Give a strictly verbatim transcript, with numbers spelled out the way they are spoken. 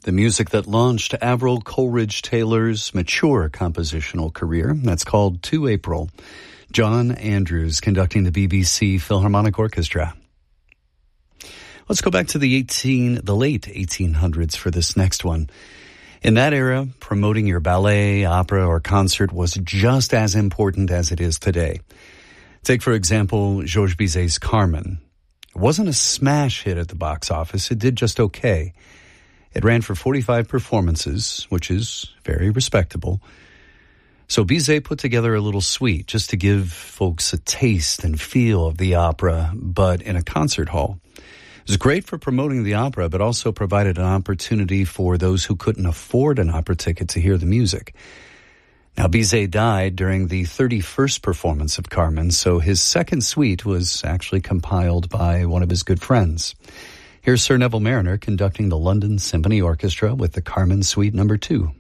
the music that launched Avril Coleridge-Taylor's mature compositional career. That's called To April. John Andrews conducting the B B C Philharmonic Orchestra. Let's go back to the eighteen, the late eighteen hundreds for this next one. In that era, promoting your ballet, opera, or concert was just as important as it is today. Take, for example, Georges Bizet's Carmen. It wasn't a smash hit at the box office. It did just okay. It ran for forty-five performances, which is very respectable. So Bizet put together a little suite just to give folks a taste and feel of the opera, but in a concert hall. It was great for promoting the opera, but also provided an opportunity for those who couldn't afford an opera ticket to hear the music. Now, Bizet died during the thirty-first performance of Carmen, so his second suite was actually compiled by one of his good friends. Here's Sir Neville Marriner conducting the London Symphony Orchestra with the Carmen Suite number two.